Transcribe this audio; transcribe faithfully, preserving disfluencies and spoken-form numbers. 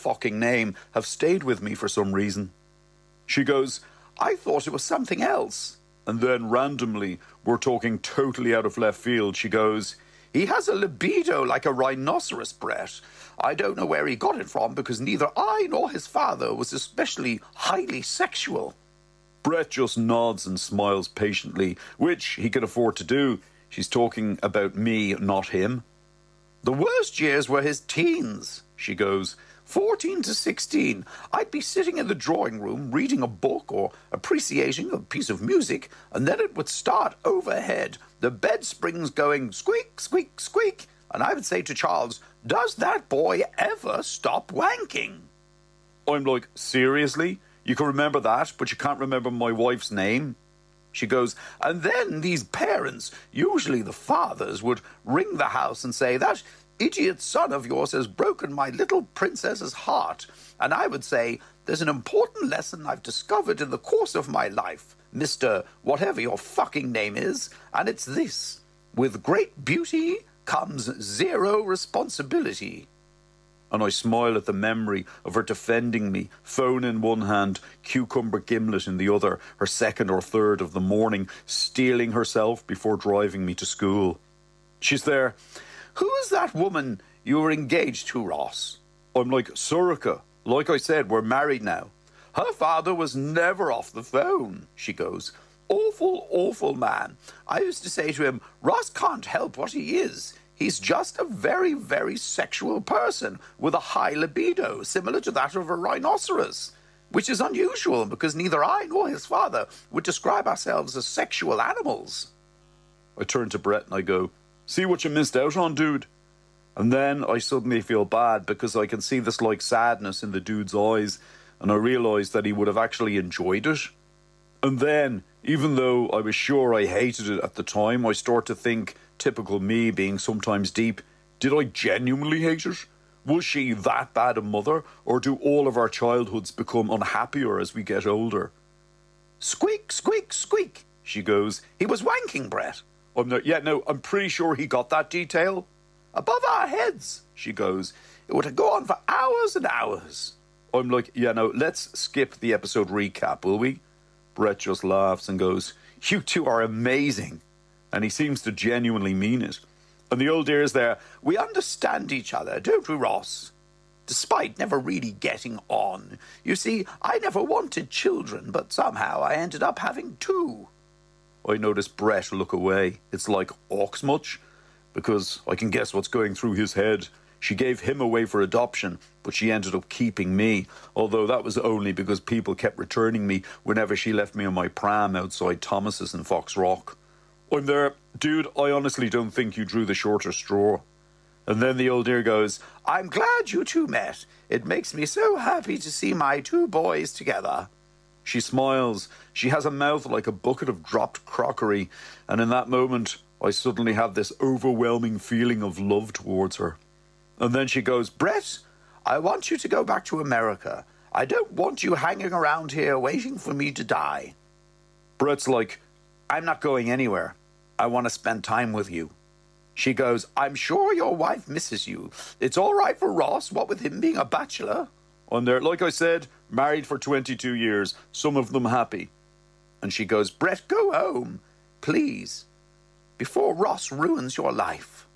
fucking name have stayed with me for some reason. She goes, I thought it was something else. And then randomly, we're talking totally out of left field, she goes, he has a libido like a rhinoceros, Brett. I don't know where he got it from because neither I nor his father was especially highly sexual. Brett just nods and smiles patiently, which he can afford to do. She's talking about me, not him. The worst years were his teens, she goes. fourteen to sixteen. I'd be sitting in the drawing room reading a book or appreciating a piece of music, and then it would start overhead, the bed springs going squeak, squeak, squeak, and I would say to Charles, does that boy ever stop wanking? I'm like, seriously? You can remember that, but you can't remember my wife's name? She goes, and then these parents, usually the fathers, would ring the house and say, that idiot son of yours has broken my little princess's heart. And I would say, there's an important lesson I've discovered in the course of my life, Mister whatever your fucking name is, and it's this. With great beauty comes zero responsibility. And I smile at the memory of her defending me, phone in one hand, cucumber gimlet in the other, her second or third of the morning, steeling herself before driving me to school. She's there. Who is that woman you were engaged to, Ross? I'm like, Sorika. Like I said, we're married now. Her father was never off the phone, she goes. Awful, awful man. I used to say to him, Ross can't help what he is. He's just a very, very sexual person with a high libido, similar to that of a rhinoceros, which is unusual because neither I nor his father would describe ourselves as sexual animals. I turn to Brett and I go, see what you missed out on, dude? And then I suddenly feel bad because I can see this like sadness in the dude's eyes, and I realise that he would have actually enjoyed it. And then, even though I was sure I hated it at the time, I start to think, typical me being sometimes deep, did I genuinely hate it? Was she that bad a mother, or do all of our childhoods become unhappier as we get older? Squeak, squeak, squeak, she goes. He was wanking, Brett. I'm not, yeah, no, I'm pretty sure he got that detail. Above our heads, she goes. It would have gone on for hours and hours. I'm like, yeah, no, let's skip the episode recap, will we? Brett just laughs and goes, you two are amazing. And he seems to genuinely mean it. And the old dear's there, we understand each other, don't we, Ross? Despite never really getting on. You see, I never wanted children, but somehow I ended up having two. I notice Brett look away. It's like Orcs much, because I can guess what's going through his head. She gave him away for adoption, but she ended up keeping me, although that was only because people kept returning me whenever she left me on my pram outside Thomas's in Fox Rock. I'm there, dude, I honestly don't think you drew the shorter straw. And then the old dear goes, I'm glad you two met. It makes me so happy to see my two boys together. She smiles. She has a mouth like a bucket of dropped crockery, and in that moment, I suddenly have this overwhelming feeling of love towards her. And then she goes, Brett, I want you to go back to America. I don't want you hanging around here waiting for me to die. Brett's like, I'm not going anywhere. I want to spend time with you. She goes, I'm sure your wife misses you. It's all right for Ross, what with him being a bachelor. I'm there, like I said, married for twenty-two years, some of them happy. And she goes, Brett, go home, please, before Ross ruins your life.